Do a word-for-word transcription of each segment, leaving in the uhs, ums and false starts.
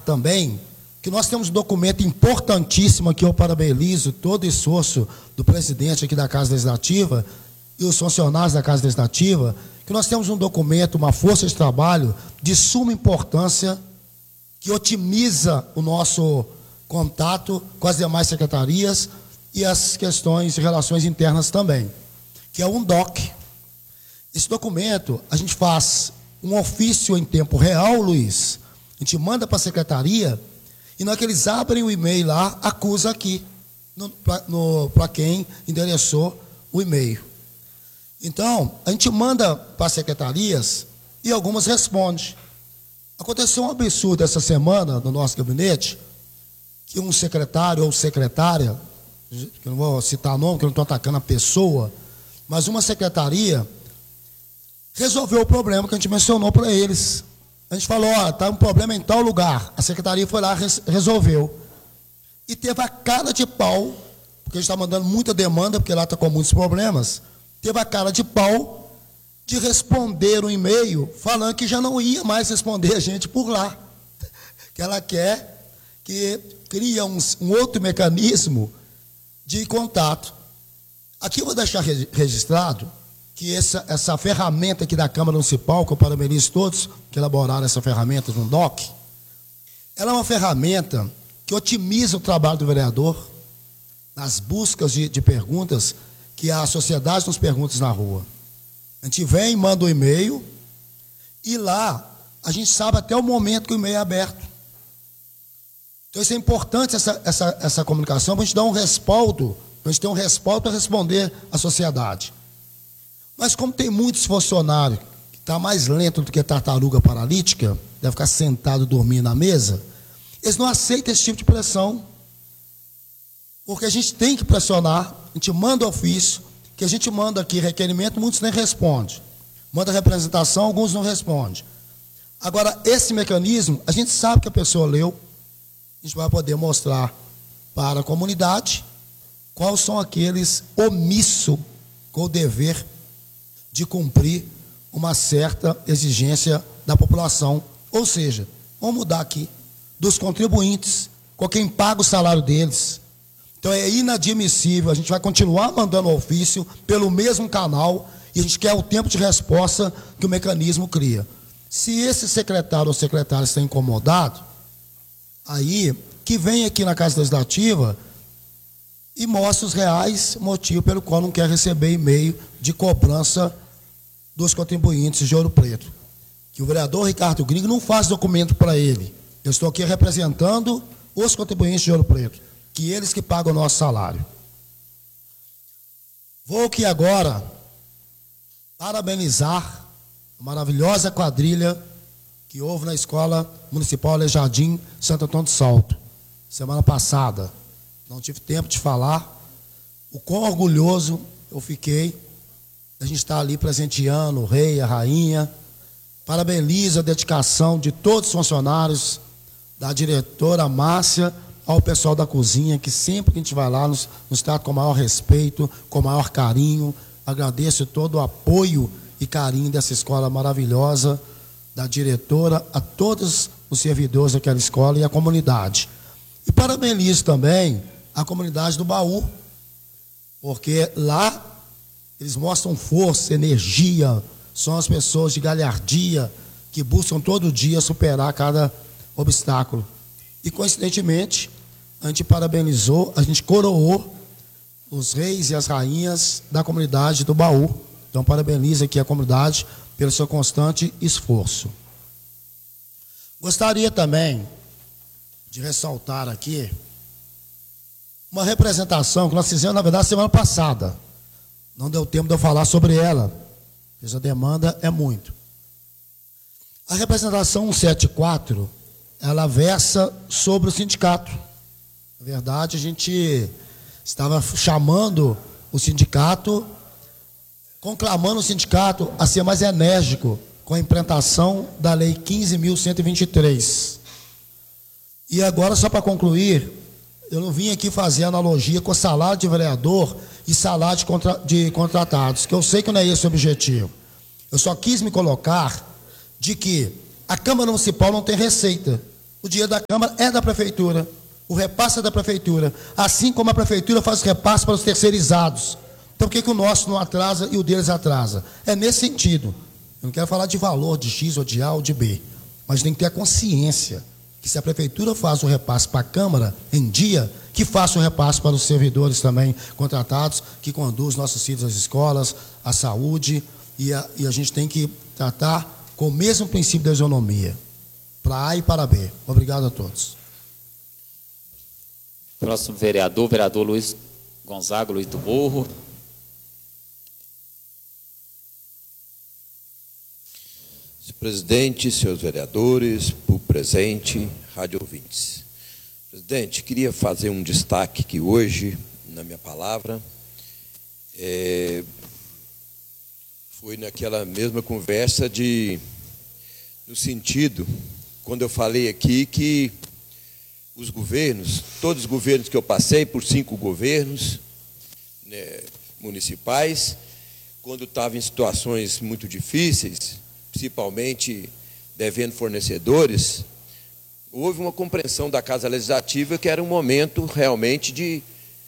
também que nós temos um documento importantíssimo aqui, eu parabenizo todo o esforço do presidente aqui da Casa Legislativa e os funcionários da Casa Legislativa, que nós temos um documento, uma força de trabalho de suma importância, que otimiza o nosso contato com as demais secretarias e as questões de relações internas também, que é o UNDOC. Esse documento, a gente faz um ofício em tempo real, Luiz, a gente manda para a secretaria, e na hora que eles abrem o e-mail lá, acusa aqui, para quem endereçou o e-mail. Então, a gente manda para as secretarias e algumas respondem. Aconteceu um absurdo essa semana no nosso gabinete, que um secretário ou secretária, que eu não vou citar nome, que eu não estou atacando a pessoa, mas uma secretaria resolveu o problema que a gente mencionou para eles. A gente falou, ó, está um problema em tal lugar. A secretaria foi lá e resolveu. E teve a cara de pau, porque a gente está mandando muita demanda, porque lá está com muitos problemas, teve a cara de pau de responder um e-mail falando que já não ia mais responder a gente por lá. Que ela quer que cria um, um outro mecanismo de contato. Aqui eu vou deixar registrado que essa, essa ferramenta aqui da Câmara Municipal, que eu parabenizo todos que elaboraram essa ferramenta no D O C, ela é uma ferramenta que otimiza o trabalho do vereador nas buscas de, de perguntas que a sociedade nos pergunta na rua. A gente vem, manda um e-mail, e lá a gente sabe até o momento que o e-mail é aberto. Então isso é importante, essa, essa, essa comunicação, para a gente dar um respaldo, para a gente ter um respaldo para responder à sociedade. Mas como tem muitos funcionários que estão mais lento do que tartaruga paralítica, deve ficar sentado dormindo na mesa, eles não aceitam esse tipo de pressão. Porque a gente tem que pressionar, a gente manda ofício, que a gente manda aqui requerimento, muitos nem respondem. Manda representação, alguns não respondem. Agora, esse mecanismo, a gente sabe que a pessoa leu, a gente vai poder mostrar para a comunidade quais são aqueles omissos com o dever de cumprir uma certa exigência da população. Ou seja, vamos mudar aqui, dos contribuintes, com quem paga o salário deles. Então é inadmissível, a gente vai continuar mandando ofício pelo mesmo canal e a gente quer o tempo de resposta que o mecanismo cria. Se esse secretário ou secretária está incomodado, aí que vem aqui na Casa Legislativa e mostra os reais motivos pelo qual não quer receber e-mail de cobrança dos contribuintes de Ouro Preto. Que o vereador Ricardo Gringo não faz documento para ele. Eu estou aqui representando os contribuintes de Ouro Preto, que eles que pagam o nosso salário. Vou aqui agora parabenizar a maravilhosa quadrilha que houve na Escola Municipal Alejardim Santo Antônio do Salto, semana passada. Não tive tempo de falar o quão orgulhoso eu fiquei. A gente está ali presenteando o rei, a rainha. Parabenizo a dedicação de todos os funcionários, da diretora Márcia, ao pessoal da cozinha, que sempre que a gente vai lá, nos, nos trata com o maior respeito, com o maior carinho. Agradeço todo o apoio e carinho dessa escola maravilhosa, da diretora, a todos os servidores daquela escola e a comunidade. E parabenizo também a comunidade do Baú, porque lá eles mostram força, energia, são as pessoas de galhardia que buscam todo dia superar cada obstáculo. E, coincidentemente, a gente parabenizou, a gente coroou os reis e as rainhas da comunidade do Baú. Então, parabenizo aqui a comunidade pelo seu constante esforço. Gostaria também de ressaltar aqui uma representação que nós fizemos, na verdade, semana passada. Não deu tempo de eu falar sobre ela, pois a demanda é muito. A representação cento e setenta e quatro, ela versa sobre o sindicato. Na verdade, a gente estava chamando o sindicato, conclamando o sindicato a ser mais enérgico com a implantação da Lei quinze mil cento e vinte e três. E agora, só para concluir, eu não vim aqui fazer analogia com o salário de vereador e salário de, contra, de contratados, que eu sei que não é esse o objetivo. Eu só quis me colocar de que a Câmara Municipal não tem receita. O dinheiro da Câmara é da Prefeitura. O repasse é da Prefeitura. Assim como a Prefeitura faz repasse para os terceirizados. Então, por que, que o nosso não atrasa e o deles atrasa? É nesse sentido. Eu não quero falar de valor, de X, ou de A, ou de B. Mas tem que ter a consciência que se a Prefeitura faz o repasse para a Câmara em dia, que faça o repasse para os servidores também contratados, que conduzem nossos filhos às escolas, à saúde, e a, e a gente tem que tratar com o mesmo princípio da isonomia, para A e para B. Obrigado a todos. Próximo vereador, vereador Luiz Gonzaga, Luiz do Morro. Senhor presidente, senhores vereadores, público presente, rádio ouvintes. Presidente, queria fazer um destaque aqui hoje, na minha palavra. É, foi naquela mesma conversa de, no sentido, quando eu falei aqui que os governos, todos os governos que eu passei, por cinco governos, né, municipais, quando estava em situações muito difíceis, principalmente devendo fornecedores, houve uma compreensão da Casa Legislativa que era um momento realmente de,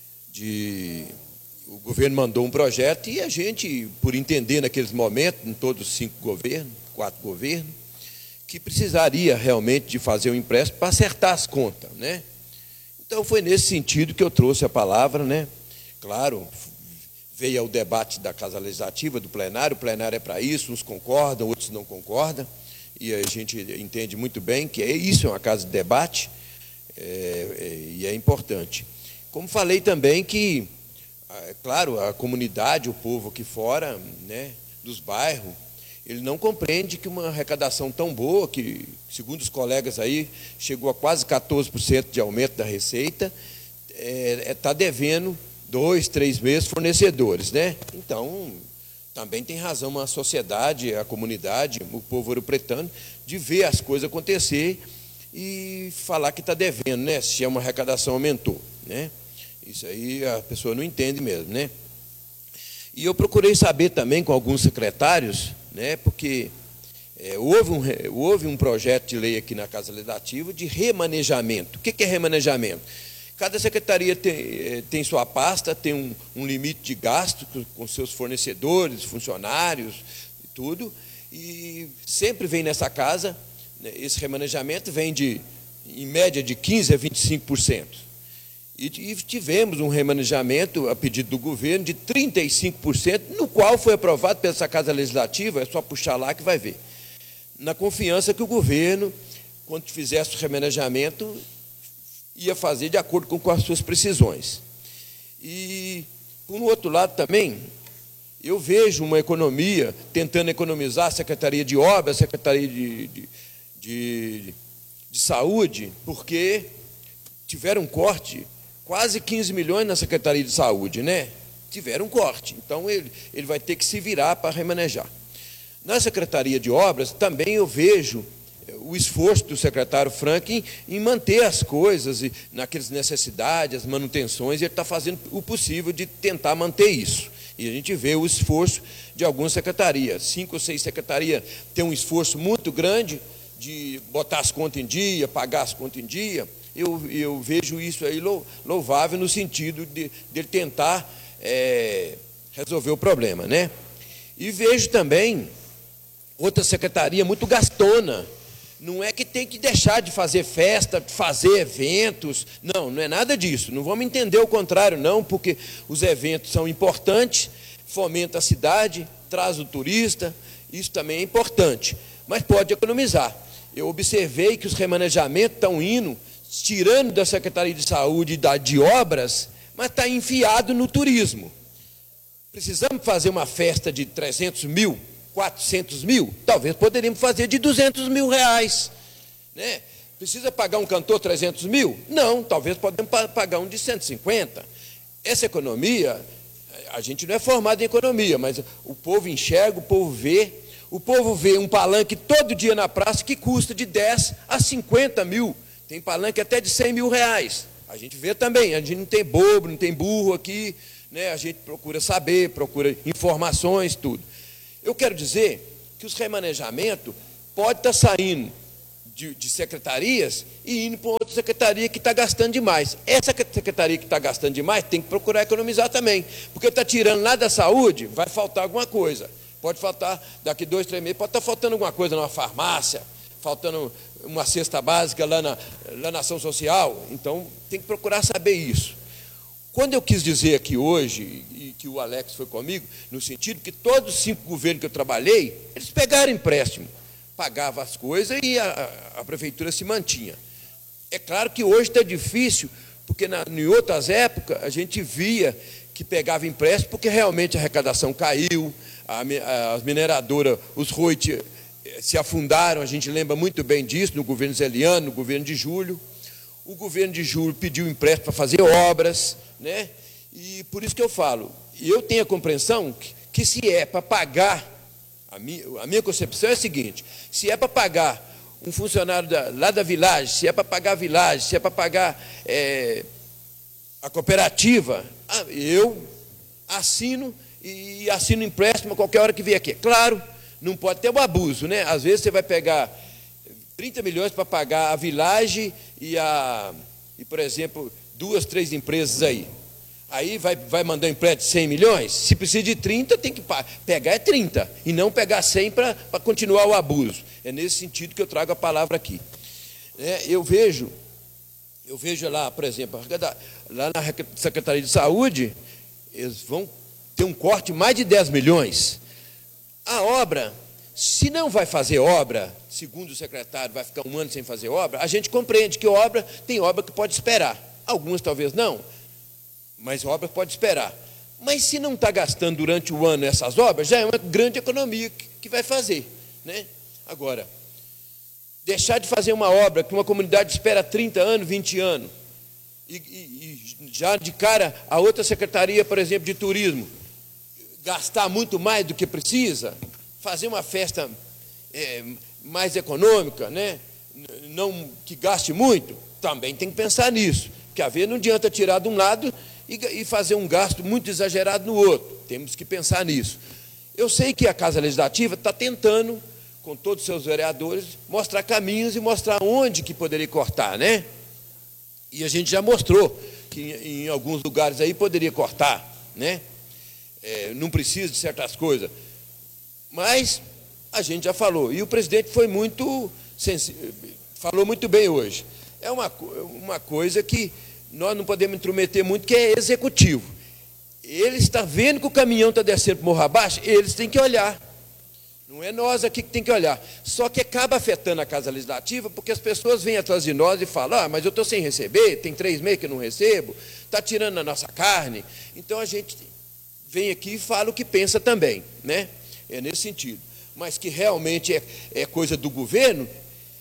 de... O governo mandou um projeto e a gente, por entender naqueles momentos, em todos os cinco governos, quatro governos, que precisaria realmente de fazer um empréstimo para acertar as contas, né? Então, foi nesse sentido que eu trouxe a palavra, né? Claro, veio ao debate da Casa Legislativa, do plenário, o plenário é para isso, uns concordam, outros não concordam, e a gente entende muito bem que é, isso é uma casa de debate, é, é, e é importante. Como falei também que, é, claro, a comunidade, o povo aqui fora, né, dos bairros, ele não compreende que uma arrecadação tão boa, que, segundo os colegas aí, chegou a quase quatorze por cento de aumento da receita, está é, é, tá devendo dois, três meses fornecedores, né? Então, também tem razão a sociedade, a comunidade, o povo ouropretano, de ver as coisas acontecer e falar que está devendo, né? Se é uma arrecadação aumentou, né? Isso aí a pessoa não entende mesmo, né? E eu procurei saber também com alguns secretários, né? Porque é, houve, um, houve um projeto de lei aqui na Casa Legislativa de remanejamento. O que é remanejamento? Cada secretaria tem, tem sua pasta, tem um, um limite de gasto com seus fornecedores, funcionários e tudo, e sempre vem nessa casa, né, esse remanejamento vem de, em média, de quinze por cento a vinte e cinco por cento. E, e tivemos um remanejamento, a pedido do governo, de trinta e cinco por cento, no qual foi aprovado pela essa Casa Legislativa, é só puxar lá que vai ver, na confiança que o governo, quando fizesse o remanejamento, ia fazer de acordo com, com as suas precisões. E, por um outro lado também, eu vejo uma economia, tentando economizar a Secretaria de Obras, a Secretaria de, de, de, de Saúde, porque tiveram um corte, quase quinze milhões na Secretaria de Saúde, né? Tiveram um corte, então ele, ele vai ter que se virar para remanejar. Na Secretaria de Obras, também eu vejo o esforço do secretário Frank em, em manter as coisas, e, naquelas necessidades, as manutenções, ele está fazendo o possível de tentar manter isso. E a gente vê o esforço de algumas secretarias. Cinco ou seis secretarias têm um esforço muito grande de botar as contas em dia, pagar as contas em dia. Eu, eu vejo isso aí louvável no sentido de, de ele tentar é, resolver o problema, né? E vejo também outra secretaria muito gastona. Não é que tem que deixar de fazer festa, de fazer eventos. Não, não é nada disso. Não vamos entender o contrário, não, porque os eventos são importantes, fomenta a cidade, traz o turista, isso também é importante. Mas pode economizar. Eu observei que os remanejamentos estão indo, tirando da Secretaria de Saúde e da de Obras, mas está enfiado no turismo. Precisamos fazer uma festa de trezentos mil, quatrocentos mil, talvez poderíamos fazer de duzentos mil reais, né? Precisa pagar um cantor trezentos mil? Não, talvez podemos pagar um de cento e cinquenta. Essa economia, a gente não é formado em economia, mas o povo enxerga, o povo vê, o povo vê um palanque todo dia na praça que custa de dez a cinquenta mil, tem palanque até de cem mil reais. A gente vê também, a gente não tem bobo, não tem burro aqui, né? A gente procura saber, procura informações, tudo. Eu quero dizer que os remanejamentos podem estar saindo de, de secretarias e indo para outra secretaria que está gastando demais. Essa secretaria que está gastando demais tem que procurar economizar também, porque está tirando lá da saúde, vai faltar alguma coisa. Pode faltar, daqui dois, três meses, pode estar faltando alguma coisa numa farmácia, faltando uma cesta básica lá na, lá na ação social. Então, tem que procurar saber isso. Quando eu quis dizer aqui hoje, e que o Alex foi comigo, no sentido que todos os cinco governos que eu trabalhei, eles pegaram empréstimo, pagavam as coisas e a, a prefeitura se mantinha. É claro que hoje está difícil, porque na, em outras épocas a gente via que pegava empréstimo porque realmente a arrecadação caiu, a, a, as mineradoras, os royalties se afundaram, a gente lembra muito bem disso, no governo Zeliano, no governo de Júlio. O governo de Júlio pediu empréstimo para fazer obras, né? E por isso que eu falo, eu tenho a compreensão que, que se é para pagar, a minha, a minha concepção é a seguinte, se é para pagar um funcionário da, lá da Village, se é para pagar a Village, se é para pagar é, a cooperativa, eu assino e assino empréstimo a qualquer hora que vier aqui. Claro, não pode ter um abuso, né? Às vezes você vai pegar trinta milhões para pagar a Village e, a, e, por exemplo, duas, três empresas aí. Aí vai, vai mandar um empréstimo de cem milhões, se precisa de trinta, tem que pegar é trinta, e não pegar cem para continuar o abuso. É nesse sentido que eu trago a palavra aqui. É, eu vejo, eu vejo lá, por exemplo, lá na Secretaria de Saúde, eles vão ter um corte de mais de dez milhões. A obra, se não vai fazer obra, segundo o secretário, vai ficar um ano sem fazer obra, a gente compreende que obra, tem obra que pode esperar. Algumas talvez não, mas obra pode esperar. Mas se não está gastando durante o ano essas obras, já é uma grande economia que, que vai fazer, né? Agora, deixar de fazer uma obra que uma comunidade espera trinta anos, vinte anos, e, e, e já de cara a outra secretaria, por exemplo, de turismo, gastar muito mais do que precisa, fazer uma festa é, mais econômica, né? Não que gaste muito, também tem que pensar nisso, porque às vezes não adianta tirar de um lado e fazer um gasto muito exagerado no outro. Temos que pensar nisso. Eu sei que a Casa Legislativa está tentando, com todos os seus vereadores, mostrar caminhos e mostrar onde que poderia cortar, né? E a gente já mostrou que em, em alguns lugares aí poderia cortar, né? É, não precisa de certas coisas. Mas a gente já falou. E o presidente foi muito sensível, falou muito bem hoje. É uma, uma coisa que nós não podemos intrometer muito, que é executivo. Ele está vendo que o caminhão está descendo para o morro abaixo, eles têm que olhar. Não é nós aqui que tem que olhar. Só que acaba afetando a Casa Legislativa, porque as pessoas vêm atrás de nós e falam, ah, mas eu estou sem receber, tem três meses que eu não recebo, está tirando a nossa carne. Então a gente vem aqui e fala o que pensa também, né? É nesse sentido. Mas que realmente é, é coisa do governo,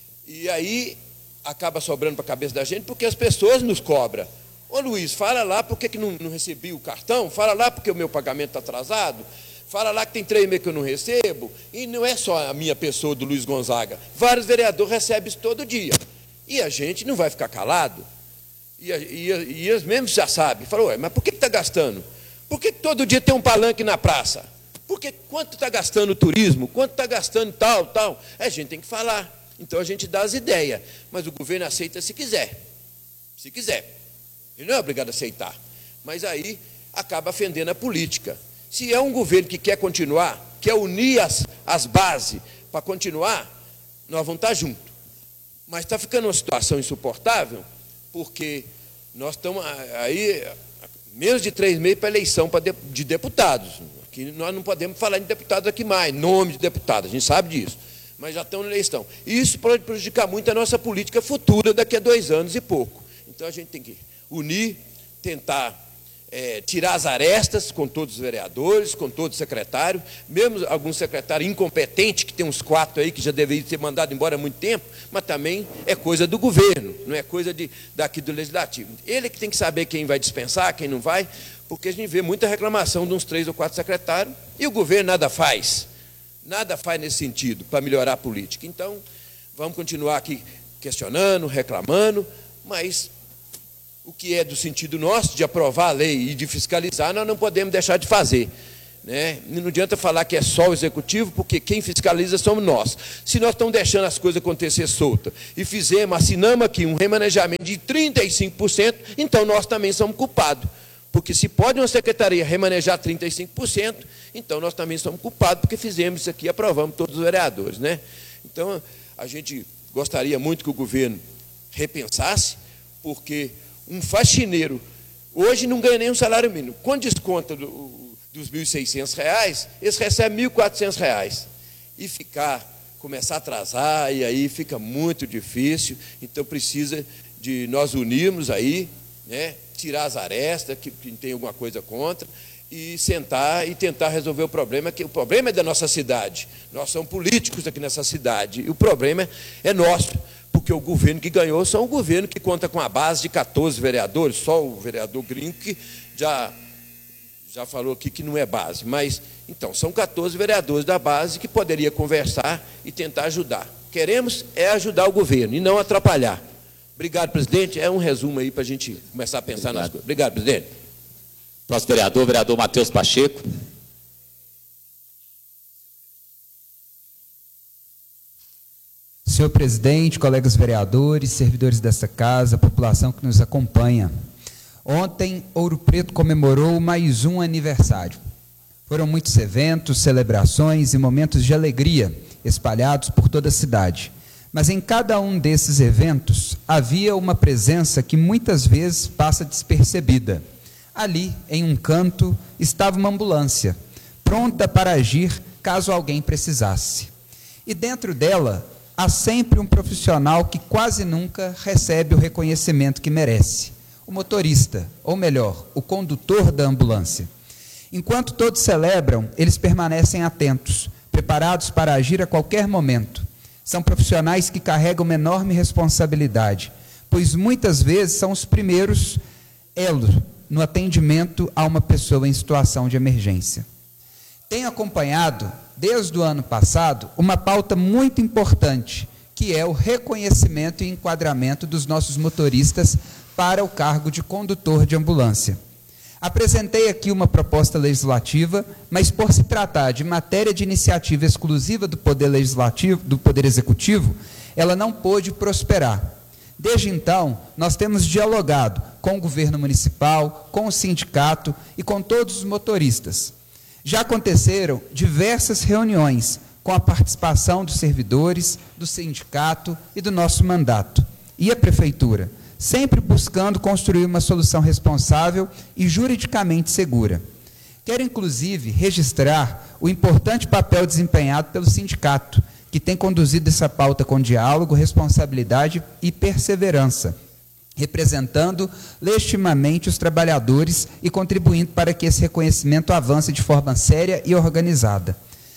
e aí acaba sobrando para a cabeça da gente, porque as pessoas nos cobram. Ô Luiz, fala lá por que não, não recebi o cartão, fala lá porque o meu pagamento está atrasado, fala lá que tem três meses que eu não recebo, e não é só a minha pessoa do Luiz Gonzaga, vários vereadores recebem isso todo dia, e a gente não vai ficar calado, e, e, e eles mesmos já sabem, falam, ué, mas por que está gastando? Por que todo dia tem um palanque na praça? Porque quanto está gastando o turismo, quanto está gastando tal, tal, a gente tem que falar. Então a gente dá as ideias, mas o governo aceita se quiser, se quiser. Ele não é obrigado a aceitar, mas aí acaba ofendendo a política. Se é um governo que quer continuar, quer unir as, as bases para continuar, nós vamos estar juntos. Mas está ficando uma situação insuportável, porque nós estamos aí, menos de três meses para a eleição de deputados. Aqui nós não podemos falar de deputados aqui mais, nome de deputados, a gente sabe disso. Mas já estão na eleição. E isso pode prejudicar muito a nossa política futura daqui a dois anos e pouco. Então a gente tem que unir, tentar é, tirar as arestas com todos os vereadores, com todos os secretários, mesmo alguns secretários incompetentes, que tem uns quatro aí que já deveriam ser mandados embora há muito tempo, mas também é coisa do governo, não é coisa de, daqui do Legislativo. Ele que tem que saber quem vai dispensar, quem não vai, porque a gente vê muita reclamação de uns três ou quatro secretários e o governo nada faz. Nada faz nesse sentido para melhorar a política. Então, vamos continuar aqui questionando, reclamando, mas o que é do sentido nosso de aprovar a lei e de fiscalizar, nós não podemos deixar de fazer. né? Não adianta falar que é só o executivo, porque quem fiscaliza somos nós. Se nós estamos deixando as coisas acontecer solta e fizemos, assinamos aqui um remanejamento de trinta e cinco por cento, então nós também somos culpados. Porque se pode uma secretaria remanejar trinta e cinco por cento, então nós também somos culpados, porque fizemos isso aqui e aprovamos todos os vereadores, né? Então, a gente gostaria muito que o governo repensasse, porque um faxineiro hoje não ganha nem um salário mínimo. Quando desconta do, dos mil e seiscentos reais, eles recebem mil e quatrocentos reais. E ficar, começar a atrasar, e aí fica muito difícil. Então, precisa de nós unirmos aí, né, tirar as arestas, que, que tem alguma coisa contra, e sentar e tentar resolver o problema, que o problema é da nossa cidade. Nós somos políticos aqui nessa cidade, e o problema é nosso, porque o governo que ganhou são o governo que conta com a base de quatorze vereadores, só o vereador Gringo que já, já falou aqui que não é base, mas, então, são quatorze vereadores da base que poderia conversar e tentar ajudar. Queremos é ajudar o governo e não atrapalhar. Obrigado, presidente. É um resumo aí para a gente começar a pensar Obrigado. nas coisas. Obrigado, presidente. Próximo vereador, vereador Matheus Pacheco. Senhor presidente, colegas vereadores, servidores desta casa, população que nos acompanha. Ontem, Ouro Preto comemorou mais um aniversário. Foram muitos eventos, celebrações e momentos de alegria espalhados por toda a cidade. Mas em cada um desses eventos havia uma presença que muitas vezes passa despercebida. Ali, em um canto, estava uma ambulância, pronta para agir caso alguém precisasse. E dentro dela, há sempre um profissional que quase nunca recebe o reconhecimento que merece. O motorista, ou melhor, o condutor da ambulância. Enquanto todos celebram, eles permanecem atentos, preparados para agir a qualquer momento. São profissionais que carregam uma enorme responsabilidade, pois muitas vezes são os primeiros elos no atendimento a uma pessoa em situação de emergência. Tenho acompanhado, desde o ano passado, uma pauta muito importante, que é o reconhecimento e enquadramento dos nossos motoristas para o cargo de condutor de ambulância. Apresentei aqui uma proposta legislativa, mas por se tratar de matéria de iniciativa exclusiva do Poder Legislativo, do Poder Executivo, ela não pôde prosperar. Desde então, nós temos dialogado com o governo municipal, com o sindicato e com todos os motoristas. Já aconteceram diversas reuniões com a participação dos servidores, do sindicato e do nosso mandato. E a prefeitura, sempre buscando construir uma solução responsável e juridicamente segura. Quero, inclusive, registrar o importante papel desempenhado pelo sindicato, que tem conduzido essa pauta com diálogo, responsabilidade e perseverança, representando legitimamente os trabalhadores e contribuindo para que esse reconhecimento avance de forma séria e organizada.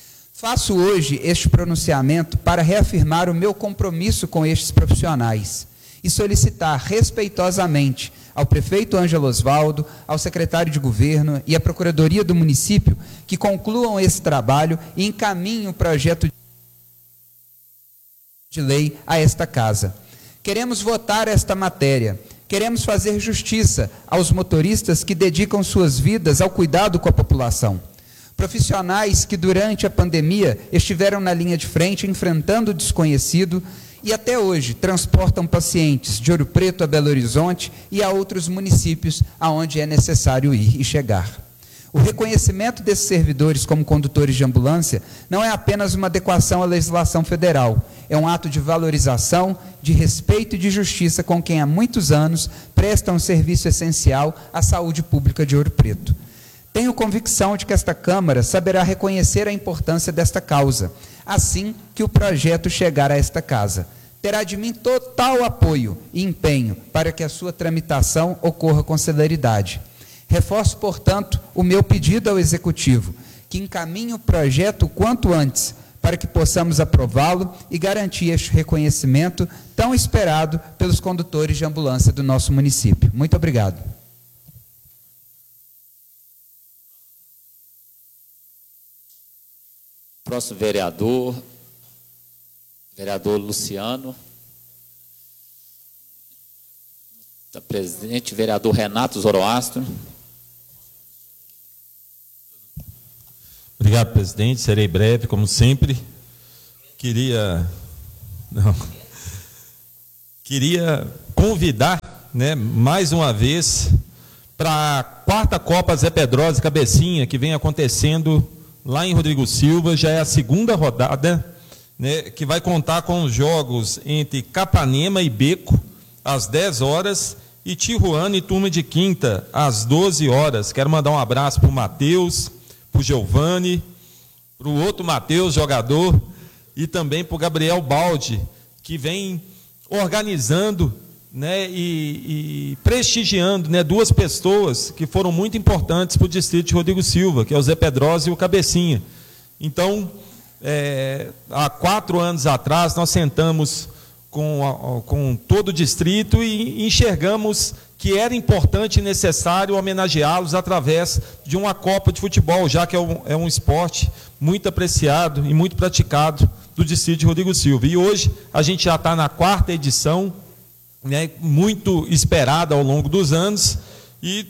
Faço hoje este pronunciamento para reafirmar o meu compromisso com estes profissionais e solicitar respeitosamente ao prefeito Ângelo Osvaldo, ao secretário de governo e à procuradoria do município que concluam esse trabalho e encaminhem o projeto de lei a esta casa. Queremos votar esta matéria, queremos fazer justiça aos motoristas que dedicam suas vidas ao cuidado com a população. Profissionais que durante a pandemia estiveram na linha de frente enfrentando o desconhecido e até hoje transportam pacientes de Ouro Preto a Belo Horizonte e a outros municípios aonde é necessário ir e chegar. O reconhecimento desses servidores como condutores de ambulância não é apenas uma adequação à legislação federal, é um ato de valorização, de respeito e de justiça com quem há muitos anos presta um serviço essencial à saúde pública de Ouro Preto. Tenho convicção de que esta Câmara saberá reconhecer a importância desta causa, assim que o projeto chegar a esta casa. Terá de mim total apoio e empenho para que a sua tramitação ocorra com celeridade. Reforço, portanto, o meu pedido ao Executivo, que encaminhe o projeto o quanto antes, para que possamos aprová-lo e garantir este reconhecimento tão esperado pelos condutores de ambulância do nosso município. Muito obrigado. Próximo vereador, vereador Luciano. Está presente, vereador Renato Zoroastro. Obrigado, presidente. Serei breve, como sempre. Queria, não, queria convidar, né, mais uma vez para a quarta Copa Zé Pedrosa e Cabecinha, que vem acontecendo lá em Rodrigo Silva. Já é a segunda rodada, né, que vai contar com os jogos entre Capanema e Beco, às dez horas, e Tijuana e Turma de Quinta, às doze horas. Quero mandar um abraço para o Matheus, para o Giovanni, para o outro Matheus, jogador, e também para o Gabriel Baldi, que vem organizando, né, e, e prestigiando, né, duas pessoas que foram muito importantes para o distrito de Rodrigo Silva, que é o Zé Pedrosa e o Cabecinha. Então, é, há quatro anos atrás, nós sentamos com, a, com todo o distrito e enxergamos que era importante e necessário homenageá-los através de uma Copa de Futebol, já que é um, é um esporte muito apreciado e muito praticado do distrito de Rodrigo Silva. E hoje a gente já está na quarta edição, né, muito esperada ao longo dos anos, e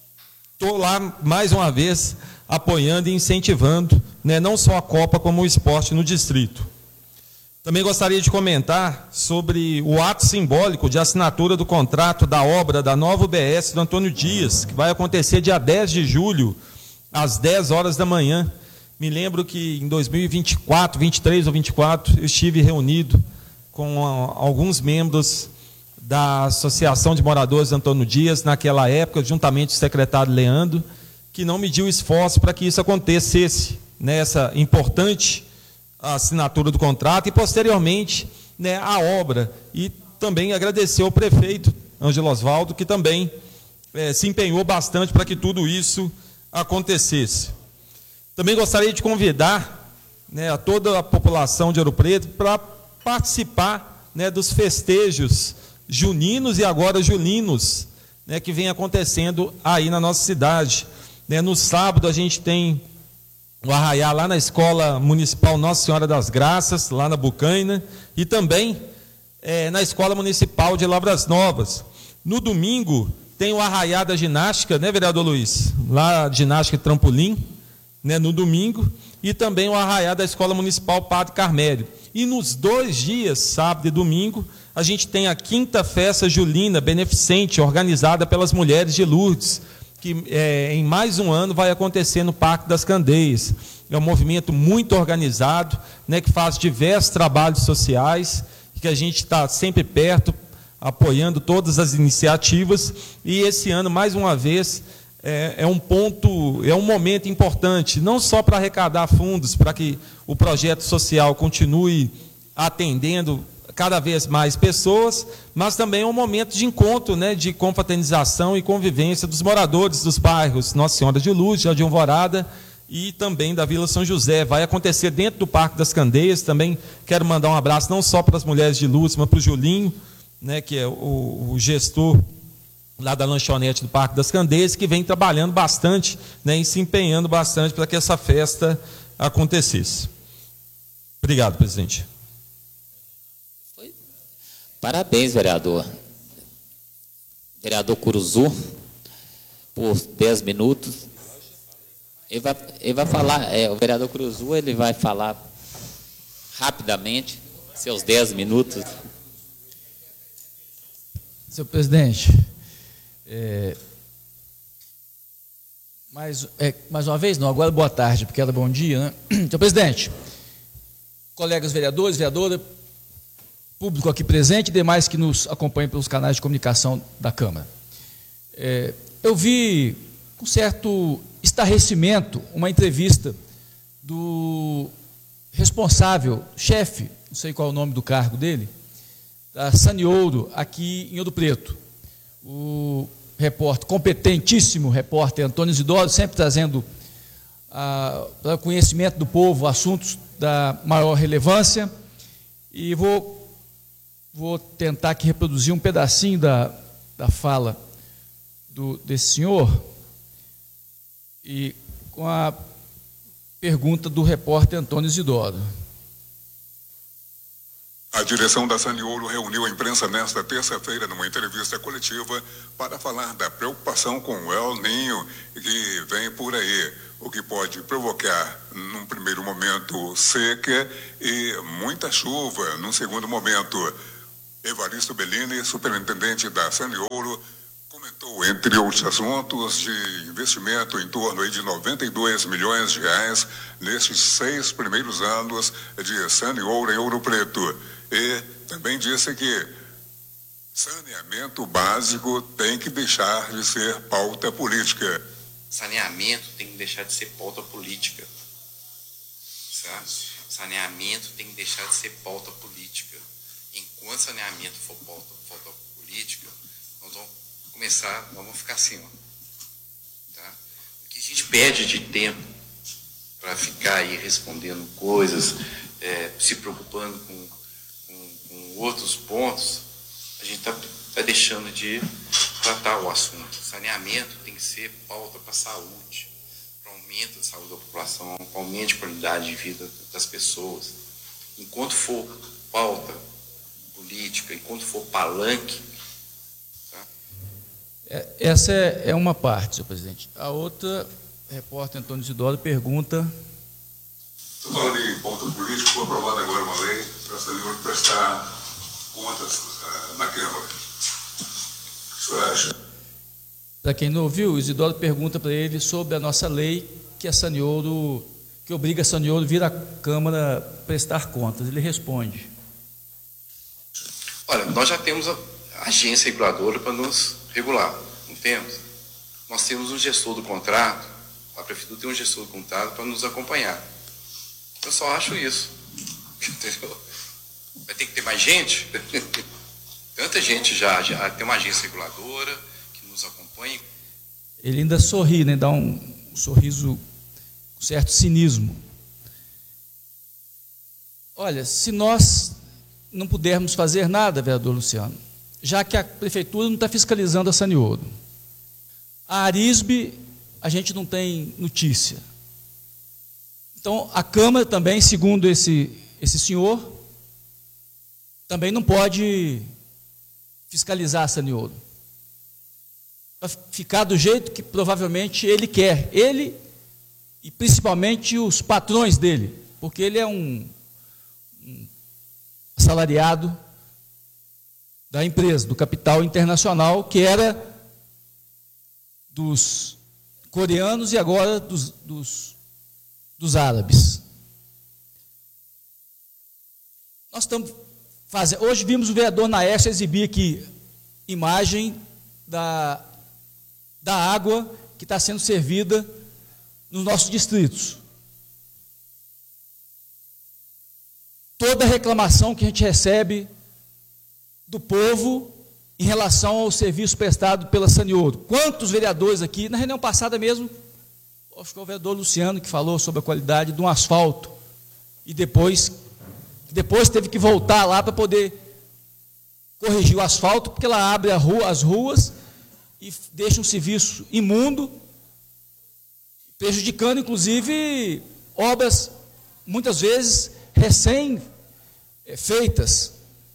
estou lá mais uma vez apoiando e incentivando, né, não só a Copa, como o esporte no distrito. Também gostaria de comentar sobre o ato simbólico de assinatura do contrato da obra da nova U B S do Antônio Dias, que vai acontecer dia dez de julho, às dez horas da manhã. Me lembro que em dois mil e vinte e quatro, vinte e três ou vinte e quatro, eu estive reunido com alguns membros da Associação de Moradores do Antônio Dias, naquela época, juntamente com o secretário Leandro, que não mediu esforço para que isso acontecesse, nessa importante assinatura do contrato e, posteriormente, né, a obra. E também agradecer ao prefeito, Ângelo Osvaldo, que também é, se empenhou bastante para que tudo isso acontecesse. Também gostaria de convidar, né, a toda a população de Ouro Preto para participar, né, dos festejos juninos e agora julinos, né, que vem acontecendo aí na nossa cidade. Né, no sábado a gente tem o arraiá lá na Escola Municipal Nossa Senhora das Graças, lá na Bucaina, e também é, na Escola Municipal de Lavras Novas. No domingo tem o arraiá da ginástica, né, vereador Luiz? Lá, ginástica trampolim, né, no domingo, e também o arraiá da Escola Municipal Padre Carmélio. E nos dois dias, sábado e domingo, a gente tem a quinta festa julina beneficente, organizada pelas Mulheres de Lourdes, que é, em mais um ano vai acontecer no Parque das Candeias. É um movimento muito organizado, né, que faz diversos trabalhos sociais, que a gente está sempre perto, apoiando todas as iniciativas, e esse ano, mais uma vez, é, é um ponto, é um momento importante, não só para arrecadar fundos, para que o projeto social continue atendendo cada vez mais pessoas, mas também é um momento de encontro, né, de confraternização e convivência dos moradores dos bairros Nossa Senhora de Lourdes, Jardim Alvorada e também da Vila São José. Vai acontecer dentro do Parque das Candeias. Também quero mandar um abraço não só para as Mulheres de Lourdes, mas para o Julinho, né, que é o, o gestor lá da lanchonete do Parque das Candeias, que vem trabalhando bastante, né, e se empenhando bastante para que essa festa acontecesse. Obrigado, presidente. Parabéns, vereador. Vereador Curuzu, por dez minutos. Ele vai, ele vai falar, é, o vereador Curuzu, ele vai falar rapidamente, seus dez minutos. Senhor presidente, é, mais, é, mais uma vez, não, agora boa tarde, porque era bom dia, né? Senhor presidente, colegas vereadores, vereadora, público aqui presente e demais que nos acompanham pelos canais de comunicação da Câmara. É, eu vi com certo estarrecimento uma entrevista do responsável, chefe, não sei qual é o nome do cargo dele, da Saniouro, aqui em Ouro Preto. O repórter, competentíssimo repórter Antônio Isidoro, sempre trazendo ah, para o conhecimento do povo assuntos da maior relevância, e vou Vou tentar aqui reproduzir um pedacinho da, da fala do, desse senhor, e com a pergunta do repórter Antônio Isidoro. A direção da Saniouro reuniu a imprensa nesta terça-feira numa entrevista coletiva para falar da preocupação com o El Ninho que vem por aí. o que pode provocar, num primeiro momento, seca e muita chuva. Num segundo momento, Evaristo Bellini, superintendente da Saniouro, comentou, entre outros assuntos, de investimento em torno aí de noventa e dois milhões de reais nesses seis primeiros anos de Saniouro em Ouro Preto. E também disse que saneamento básico tem que deixar de ser pauta política. Saneamento tem que deixar de ser pauta política. Certo? Saneamento tem que deixar de ser pauta política. Enquanto saneamento for pauta, pauta política, nós vamos começar, nós vamos ficar assim, ó. Tá? O que a gente perde de tempo para ficar aí respondendo coisas, é, se preocupando com, com, com outros pontos, a gente está tá deixando de tratar o assunto. Saneamento tem que ser pauta para a saúde, para aumento da saúde da população, para aumento de qualidade de vida das pessoas. Enquanto for pauta política, enquanto for palanque. Tá? É, essa é, é uma parte, senhor presidente. A outra, repórter Antônio Isidoro pergunta... Estou falando em pauta política, foi aprovada agora uma lei para a Saniouro prestar contas uh, na Câmara. O que o senhor acha? Para quem não ouviu, o Isidoro pergunta para ele sobre a nossa lei que a Saniouro, que obriga a Saniouro a vir à Câmara prestar contas. Ele responde. Olha, nós já temos a agência reguladora para nos regular, não temos? Nós temos um gestor do contrato, a Prefeitura tem um gestor do contrato para nos acompanhar. Eu só acho isso. Entendeu? Vai ter que ter mais gente? Tanta gente já, já tem uma agência reguladora que nos acompanha. Ele ainda sorri, né? Dá um, um sorriso com certo cinismo. Olha, se nós não pudermos fazer nada, vereador Luciano, já que a Prefeitura não está fiscalizando a Saniouro, a Arisbe a gente não tem notícia. Então, a Câmara também, segundo esse, esse senhor, também não pode fiscalizar a Saniouro. Vai ficar do jeito que provavelmente ele quer, ele e principalmente os patrões dele, porque ele é um, um assalariado da empresa, do capital internacional, que era dos coreanos e agora dos, dos, dos árabes. Nós estamos fazendo... Hoje vimos o vereador Naércio exibir aqui imagem da, da água que está sendo servida nos nossos distritos. Toda reclamação que a gente recebe do povo em relação ao serviço prestado pela Saniouro. Quantos vereadores aqui, na reunião passada mesmo, acho que foi o vereador Luciano que falou sobre a qualidade de um asfalto, e depois, depois teve que voltar lá para poder corrigir o asfalto, porque ela abre a rua, as ruas e deixa um serviço imundo, prejudicando, inclusive, obras, muitas vezes, recém-feitas.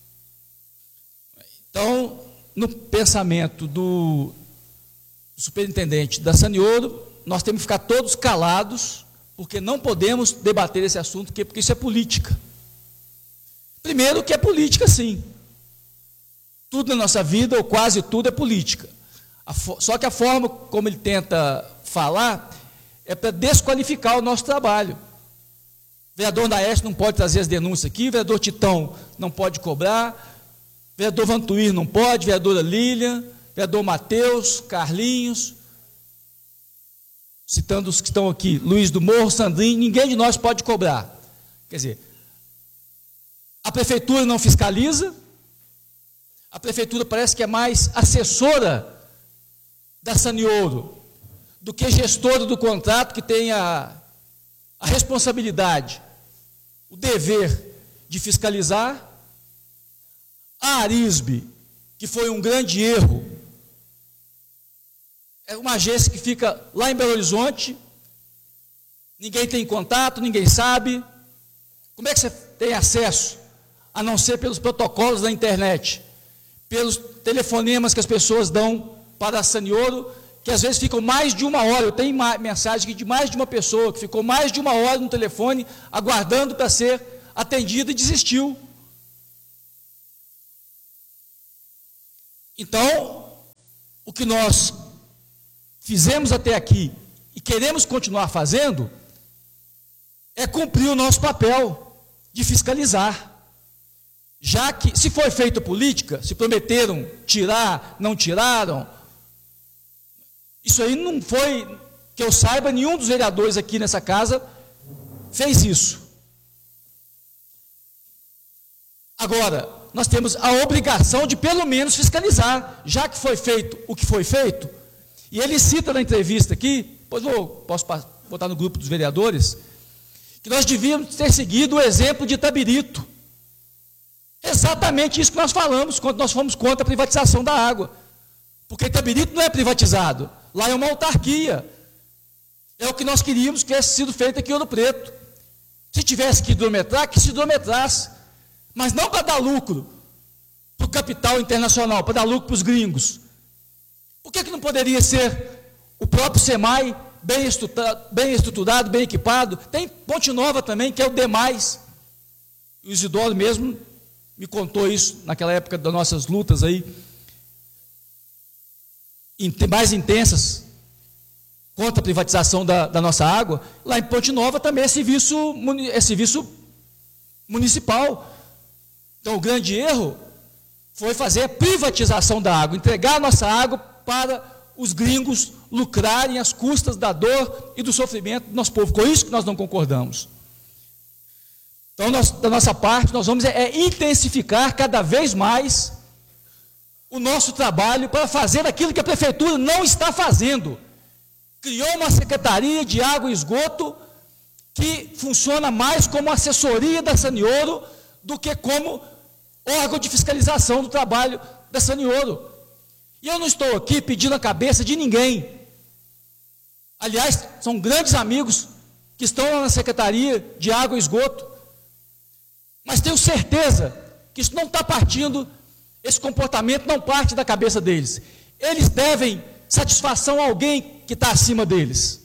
Então, no pensamento do superintendente da Saniouro, nós temos que ficar todos calados, porque não podemos debater esse assunto, porque isso é política. Primeiro que é política, sim. Tudo na nossa vida, ou quase tudo, é política. Só que a forma como ele tenta falar é para desqualificar o nosso trabalho. O vereador Naércio não pode trazer as denúncias aqui, o vereador Titão não pode cobrar, o vereador Vantuir não pode, vereadora Lília, vereador Matheus, Carlinhos, citando os que estão aqui, Luiz do Morro, Sandrinho, ninguém de nós pode cobrar. Quer dizer, a Prefeitura não fiscaliza, a Prefeitura parece que é mais assessora da Saniouro do que gestora do contrato, que tem a, a responsabilidade, o dever de fiscalizar. A Arisbe, que foi um grande erro, é uma agência que fica lá em Belo Horizonte, ninguém tem contato, ninguém sabe. Como é que você tem acesso, a não ser pelos protocolos da internet, pelos telefonemas que as pessoas dão para a Saniouro, que às vezes ficam mais de uma hora. Eu tenho mensagem aqui de mais de uma pessoa que ficou mais de uma hora no telefone aguardando para ser atendida e desistiu. Então, o que nós fizemos até aqui e queremos continuar fazendo é cumprir o nosso papel de fiscalizar. Já que, se foi feita política, se prometeram tirar, não tiraram, isso aí não foi, que eu saiba, nenhum dos vereadores aqui nessa casa fez isso. Agora, nós temos a obrigação de pelo menos fiscalizar, já que foi feito o que foi feito, e ele cita na entrevista aqui, pois eu posso botar no grupo dos vereadores, que nós devíamos ter seguido o exemplo de Itabirito. Exatamente isso que nós falamos quando nós fomos contra a privatização da água. Porque Itabirito não é privatizado, lá é uma autarquia. É o que nós queríamos que tivesse sido feito aqui em Ouro Preto. Se tivesse que hidrometrar, que se hidrometrasse. Mas não para dar lucro para o capital internacional, para dar lucro para os gringos. Por que, que não poderia ser o próprio SEMAI, bem estruturado, bem estruturado, bem equipado? Tem Ponte Nova também, que é o demais. O Isidoro mesmo me contou isso naquela época das nossas lutas aí, mais intensas, contra a privatização da, da nossa água. Lá em Ponte Nova também é serviço, é serviço municipal. Então, o grande erro foi fazer a privatização da água, entregar a nossa água para os gringos lucrarem às custas da dor e do sofrimento do nosso povo. Com isso que nós não concordamos. Então, nós, da nossa parte, nós vamos é, é intensificar cada vez mais o nosso trabalho para fazer aquilo que a prefeitura não está fazendo. Criou uma secretaria de água e esgoto que funciona mais como assessoria da Sanioro do que como órgão de fiscalização do trabalho da Sanioro. E eu não estou aqui pedindo a cabeça de ninguém. Aliás, são grandes amigos que estão lá na Secretaria de Água e Esgoto. Mas tenho certeza que isso não está partindo, esse comportamento não parte da cabeça deles. Eles devem satisfação a alguém que está acima deles.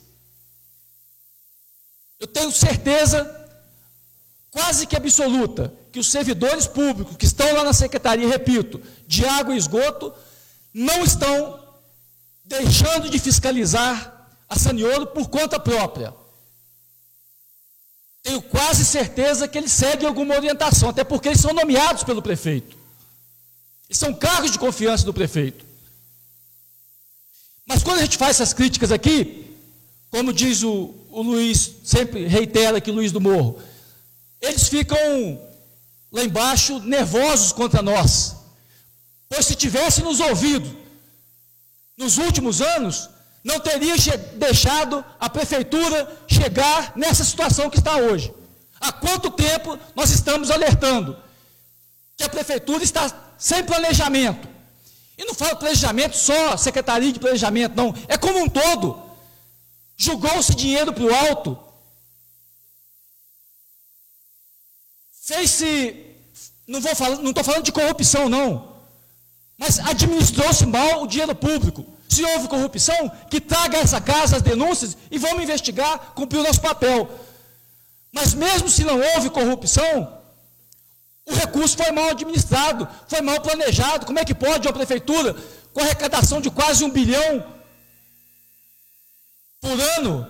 Eu tenho certeza quase que absoluta que os servidores públicos que estão lá na Secretaria, repito, de Água e Esgoto, não estão deixando de fiscalizar a Sanioro por conta própria. Tenho quase certeza que eles seguem alguma orientação, até porque eles são nomeados pelo prefeito. Eles são cargos de confiança do prefeito. Mas quando a gente faz essas críticas aqui, como diz o, o Luiz, sempre reitera aqui, Luiz do Morro, eles ficam lá embaixo nervosos contra nós. Pois se tivesse nos ouvido nos últimos anos, não teria deixado a prefeitura chegar nessa situação que está hoje. Há quanto tempo nós estamos alertando que a prefeitura está sem planejamento? E não falo planejamento só, secretaria de planejamento, não. É como um todo. Jogou-se dinheiro para o alto. Fez-se, não vou falar, não estou falando de corrupção, não. Mas administrou-se mal o dinheiro público. Se houve corrupção, que traga a essa casa as denúncias e vamos investigar, cumprir o nosso papel. Mas mesmo se não houve corrupção, o recurso foi mal administrado, foi mal planejado. Como é que pode uma prefeitura, com arrecadação de quase um bilhão por ano,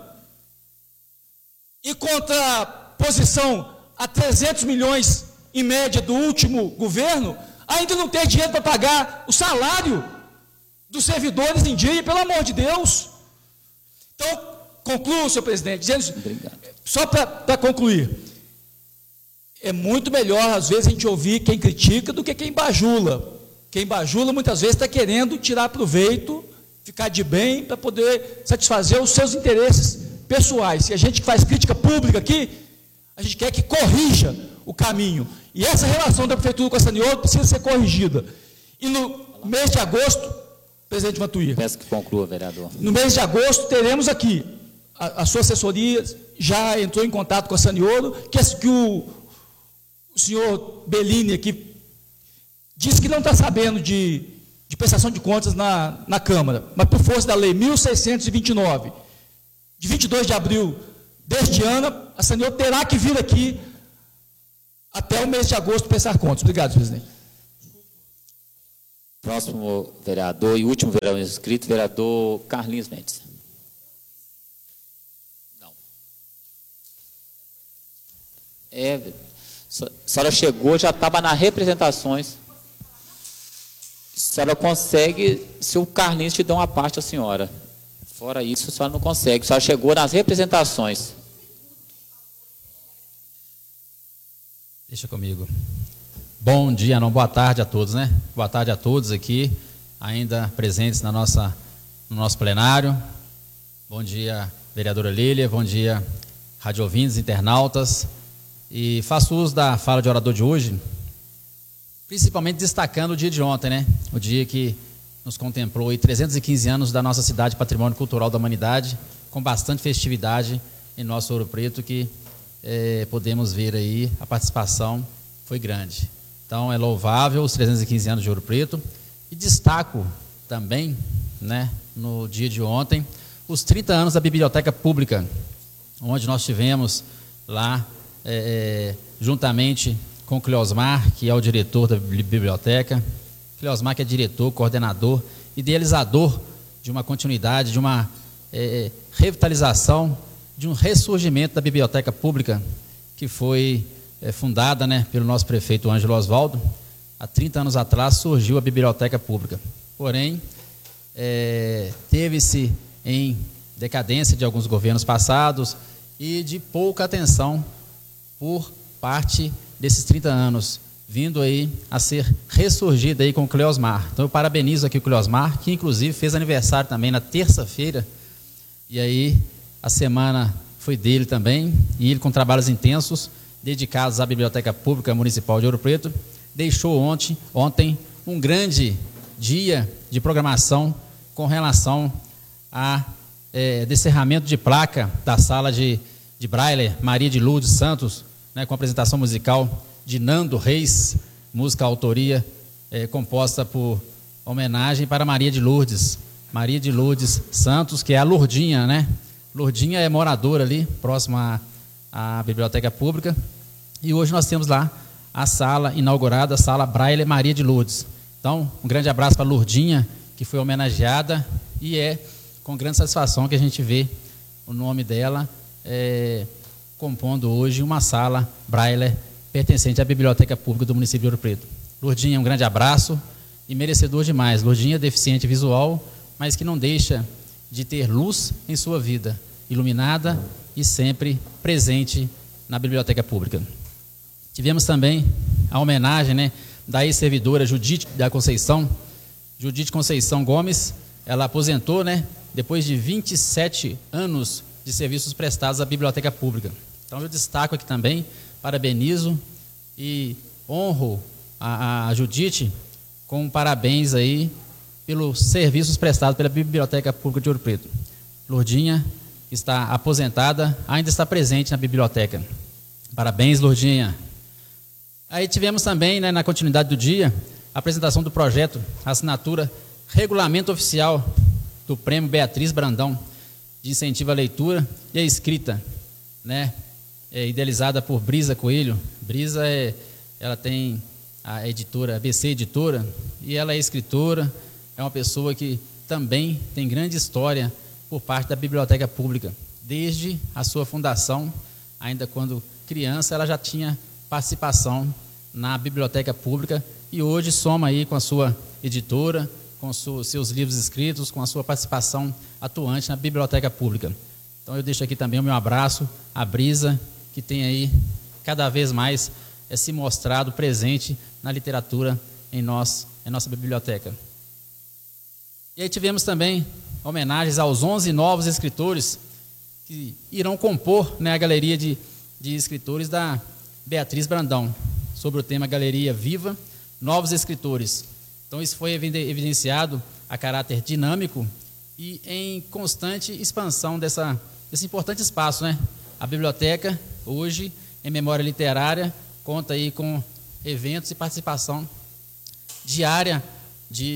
em contraposição a trezentos milhões em média do último governo, ainda não ter dinheiro para pagar o salário dos servidores em dia, pelo amor de Deus? Então, concluo, senhor presidente, dizendo, Obrigado. Só para concluir, é muito melhor, às vezes, a gente ouvir quem critica do que quem bajula. Quem bajula, muitas vezes, está querendo tirar proveito, ficar de bem, para poder satisfazer os seus interesses pessoais. E a gente que faz crítica pública aqui, a gente quer que corrija o caminho. E essa relação da prefeitura com a Sanioro precisa ser corrigida. E no mês de agosto, presidente Vantuir, peço que conclua, vereador. No mês de agosto, teremos aqui, a, a sua assessoria já entrou em contato com a Sanioro, que, que o, o senhor Bellini aqui disse que não está sabendo de, de prestação de contas na, na Câmara, mas por força da Lei mil seiscentos e vinte e nove, de vinte e dois de abril deste ano, a Saniouro terá que vir aqui até o mês de agosto prestar contas. Obrigado, presidente. Próximo vereador e último vereador inscrito, vereador Carlinhos Mendes. Não. É, a senhora chegou, já estava nas representações. A senhora consegue, se o Carlinhos te dá uma parte, a senhora. Fora isso, a senhora não consegue. A senhora chegou nas representações. Deixa comigo. Bom dia, não, boa tarde a todos, né? Boa tarde a todos aqui, ainda presentes na nossa, no nosso plenário. Bom dia, vereadora Lília, bom dia, rádio ouvintes, internautas. E faço uso da fala de orador de hoje, principalmente destacando o dia de ontem, né? O dia que nos contemplou aí trezentos e quinze anos da nossa cidade Patrimônio Cultural da Humanidade, com bastante festividade em nosso Ouro Preto, que eh, podemos ver aí, a participação foi grande. Então, é louvável os trezentos e quinze anos de Ouro Preto. E destaco também, né, no dia de ontem, os trinta anos da Biblioteca Pública, onde nós tivemos lá, é, juntamente com o Cleosmar, que é o diretor da biblioteca, Cleosmar, que é diretor, coordenador, idealizador de uma continuidade, de uma é, revitalização, de um ressurgimento da Biblioteca Pública, que foi É fundada, né, pelo nosso prefeito Ângelo Osvaldo. Há trinta anos atrás surgiu a Biblioteca Pública. Porém, é, teve-se em decadência de alguns governos passados e de pouca atenção por parte desses trinta anos, vindo aí a ser ressurgida aí com o Cleosmar. Então eu parabenizo aqui o Cleosmar, que inclusive fez aniversário também na terça-feira, e aí a semana foi dele também, e ele com trabalhos intensos, dedicados à Biblioteca Pública Municipal de Ouro Preto, deixou ontem, ontem um grande dia de programação com relação a é, descerramento de placa da sala de, de Braille Maria de Lourdes Santos, né, com apresentação musical de Nando Reis, música autoria é, composta por homenagem para Maria de Lourdes, Maria de Lourdes Santos, que é a Lourdinha, né? Lourdinha é moradora ali, próxima a Biblioteca Pública, e hoje nós temos lá a sala inaugurada, a sala Braille Maria de Lourdes. Então, um grande abraço para a Lourdinha, que foi homenageada, e é com grande satisfação que a gente vê o nome dela é, compondo hoje uma sala Braille pertencente à Biblioteca Pública do município de Ouro Preto. Lourdinha, um grande abraço e merecedor demais. Lourdinha é deficiente visual, mas que não deixa de ter luz em sua vida, iluminada e sempre presente na Biblioteca Pública. Tivemos também a homenagem, né, da ex-servidora Judite da Conceição, Judite Conceição Gomes. Ela aposentou, né, depois de vinte e sete anos de serviços prestados à Biblioteca Pública. Então eu destaco aqui também, parabenizo e honro a, a Judite com parabéns aí pelos serviços prestados pela Biblioteca Pública de Ouro Preto. Lourdinha está aposentada, ainda está presente na biblioteca. Parabéns, Lourdinha. Aí tivemos também, né, na continuidade do dia, a apresentação do projeto, a assinatura Regulamento Oficial do Prêmio Beatriz Brandão, de incentivo à leitura e à escrita, né, é, idealizada por Brisa Coelho. Brisa, é, ela tem a editora, a B C Editora, e ela é escritora, é uma pessoa que também tem grande história por parte da Biblioteca Pública. Desde a sua fundação, ainda quando criança, ela já tinha participação na Biblioteca Pública e hoje soma aí com a sua editora, com os seus livros escritos, com a sua participação atuante na Biblioteca Pública. Então eu deixo aqui também o meu abraço à Brisa, que tem aí cada vez mais é, se mostrado presente na literatura em, nós, em nossa biblioteca. E aí tivemos também homenagens aos onze novos escritores que irão compor, né, a galeria de, de escritores da Beatriz Brandão, sobre o tema Galeria Viva, Novos Escritores. Então isso foi evidenciado a caráter dinâmico e em constante expansão dessa, desse importante espaço, né? A biblioteca, hoje, em memória literária, conta aí com eventos e participação diária de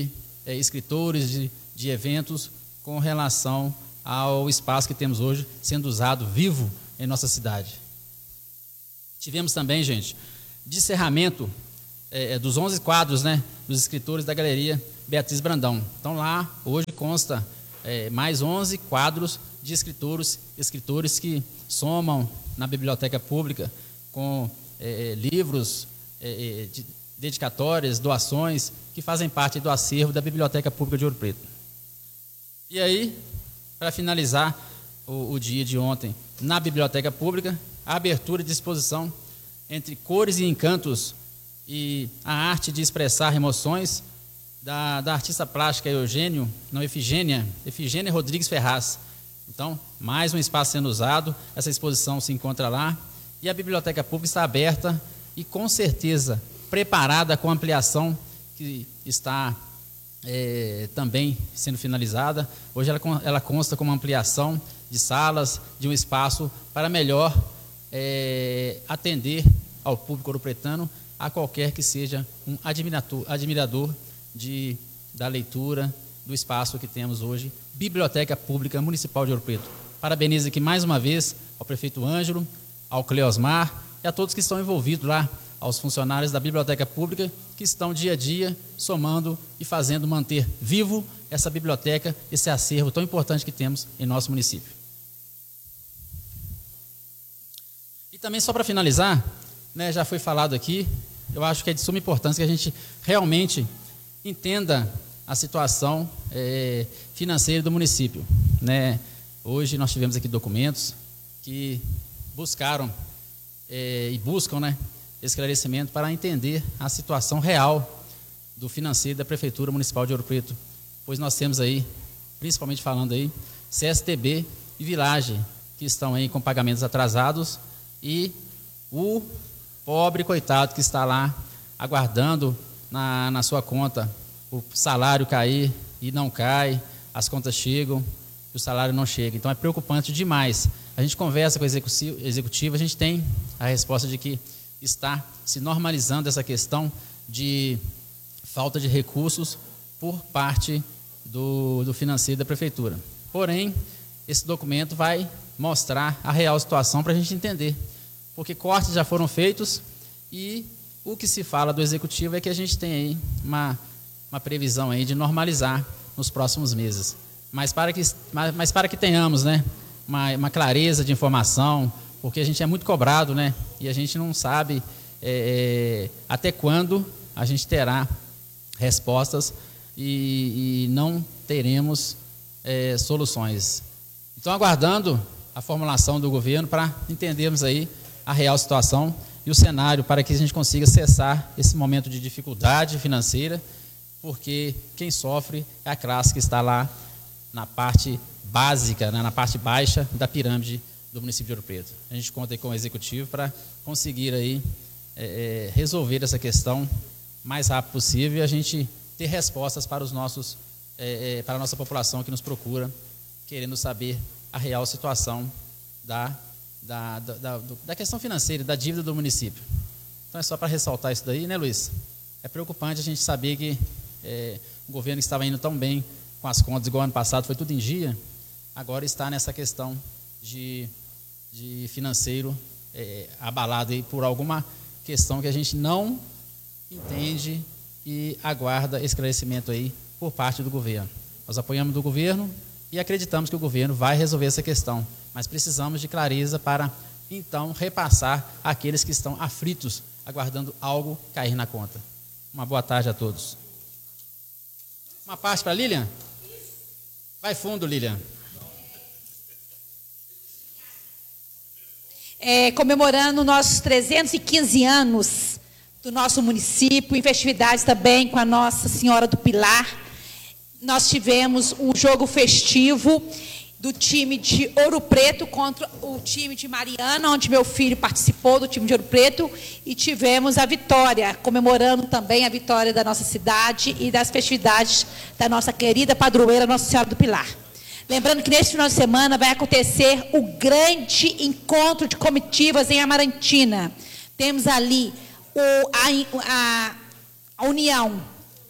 é, escritores de, de eventos com relação ao espaço que temos hoje sendo usado vivo em nossa cidade. Tivemos também, gente, de encerramento é, dos onze quadros, né, dos escritores da Galeria Beatriz Brandão. Então lá hoje consta é, mais onze quadros de escritores, escritores que somam na biblioteca pública com é, livros, é, de dedicatórias, doações, que fazem parte do acervo da Biblioteca Pública de Ouro Preto. E aí, para finalizar o, o dia de ontem, na Biblioteca Pública, a abertura de exposição entre cores e encantos e a arte de expressar emoções da, da artista plástica Eugênio, não, Efigênia, Efigênia Rodrigues Ferraz. Então, mais um espaço sendo usado, essa exposição se encontra lá, e a Biblioteca Pública está aberta e, com certeza, preparada com ampliação que está é, também sendo finalizada. Hoje ela, ela consta com uma ampliação de salas, de um espaço para melhor é, atender ao público ouropretano, a qualquer que seja um admirador, admirador de, da leitura, do espaço que temos hoje, Biblioteca Pública Municipal de Ouro Preto. Parabenizo aqui mais uma vez ao prefeito Ângelo, ao Cleosmar e a todos que estão envolvidos lá, aos funcionários da Biblioteca Pública, que estão dia a dia somando e fazendo manter vivo essa biblioteca, esse acervo tão importante que temos em nosso município. E também, só para finalizar, né, já foi falado aqui, eu acho que é de suma importância que a gente realmente entenda a situação é, financeira do município, né? Hoje nós tivemos aqui documentos que buscaram é, e buscam, né, esclarecimento para entender a situação real do financeiro da Prefeitura Municipal de Ouro Preto, pois nós temos aí, principalmente falando aí, C S T B e Village, que estão aí com pagamentos atrasados, e o pobre coitado que está lá aguardando na, na sua conta o salário cair e não cai, as contas chegam e o salário não chega. Então é preocupante demais. A gente conversa com o executivo, a gente tem a resposta de que está se normalizando essa questão de falta de recursos por parte do, do financeiro da Prefeitura. Porém, esse documento vai mostrar a real situação para a gente entender, porque cortes já foram feitos e o que se fala do executivo é que a gente tem aí uma, uma previsão aí de normalizar nos próximos meses. Mas para que, mas, mas para que tenhamos, né, uma, uma clareza de informação, porque a gente é muito cobrado, né, e a gente não sabe é, até quando a gente terá respostas e, e não teremos é, soluções. Então, aguardando a formulação do governo para entendermos aí a real situação e o cenário para que a gente consiga cessar esse momento de dificuldade financeira, porque quem sofre é a classe que está lá na parte básica, né, na parte baixa da pirâmide do município de Ouro Preto. A gente conta aí com o executivo para conseguir aí é, resolver essa questão o mais rápido possível e a gente ter respostas para os nossos, é, para a nossa população que nos procura, querendo saber a real situação da, da, da, da, da questão financeira, da dívida do município. Então é só para ressaltar isso daí, né, Luiz? É preocupante a gente saber que é, o governo que estava indo tão bem com as contas, igual ano passado, foi tudo em dia, agora está nessa questão de, de financeiro é, abalado aí por alguma questão que a gente não entende e aguarda esclarecimento aí por parte do governo. Nós apoiamos do governo e acreditamos que o governo vai resolver essa questão, mas precisamos de clareza para, então, repassar àqueles que estão aflitos, aguardando algo cair na conta. Uma boa tarde a todos. Uma parte para a Lilian? Vai fundo, Lilian. É, comemorando nossos trezentos e quinze anos do nosso município, em festividades também com a Nossa Senhora do Pilar. Nós tivemos um jogo festivo do time de Ouro Preto contra o time de Mariana, onde meu filho participou do time de Ouro Preto, e tivemos a vitória, comemorando também a vitória da nossa cidade e das festividades da nossa querida padroeira Nossa Senhora do Pilar. Lembrando que nesse final de semana vai acontecer o grande encontro de comitivas em Amarantina. Temos ali o, a, a, a união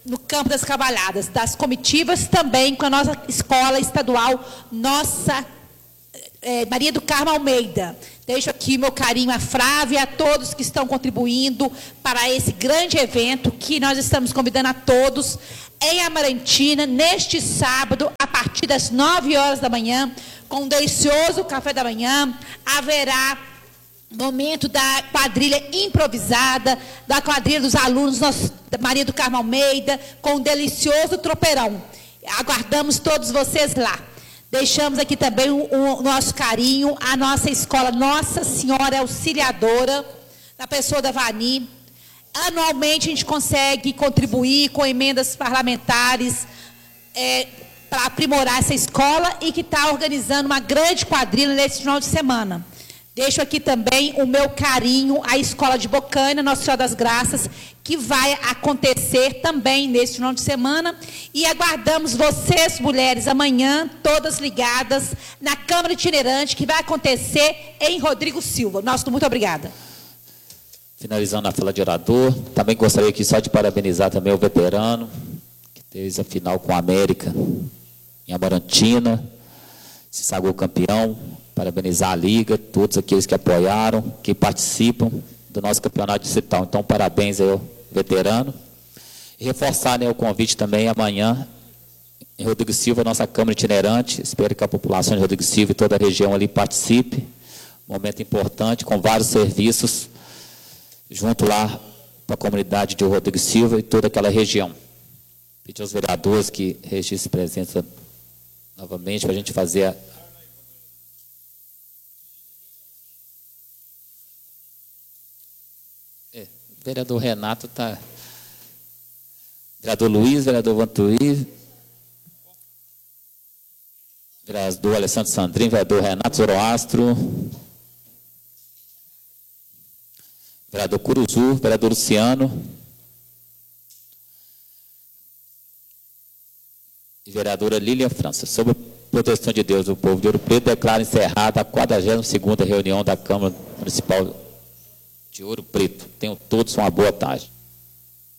no campo das cavalhadas, das comitivas, também com a nossa escola estadual, nossa é, Maria do Carmo Almeida. Deixo aqui meu carinho à Frávia, a todos que estão contribuindo para esse grande evento que nós estamos convidando a todos em Amarantina, neste sábado, a partir das nove horas da manhã, com um delicioso café da manhã. Haverá momento da quadrilha improvisada, da quadrilha dos alunos nosso, da Maria do Carmo Almeida, com um delicioso tropeirão. Aguardamos todos vocês lá. Deixamos aqui também o, o nosso carinho à nossa escola Nossa Senhora Auxiliadora, na pessoa da Vani. Anualmente a gente consegue contribuir com emendas parlamentares é, para aprimorar essa escola e que está organizando uma grande quadrilha nesse final de semana. Deixo aqui também o meu carinho à Escola de Bocaina, Nossa Senhora das Graças, que vai acontecer também neste final de semana. E aguardamos vocês, mulheres, amanhã, todas ligadas na Câmara Itinerante, que vai acontecer em Rodrigo Silva. Nosso muito obrigada. Finalizando a fila de orador, também gostaria aqui só de parabenizar também o veterano, que fez a final com a América, em Amarantina, se sagrou campeão. Parabenizar a Liga, todos aqueles que apoiaram, que participam do nosso campeonato distrital. Então, parabéns ao veterano. E reforçar, né, o convite também amanhã, em Rodrigo Silva, nossa Câmara Itinerante. Espero que a população de Rodrigo Silva e toda a região ali participe. Momento importante, com vários serviços, junto lá para a comunidade de Rodrigo Silva e toda aquela região. Pedir aos vereadores que registrem presença novamente para a gente fazer a vereador Renato está. Vereador Luiz, vereador Vantuí, vereador Alessandro Sandrin, vereador Renato Zoroastro, vereador Curuzu, vereador Luciano e vereadora Lília França. Sob a proteção de Deus, o povo de Ouro Preto declara encerrada a quadragésima segunda reunião da Câmara Municipal de Ouro Preto. Tenham todos uma boa tarde.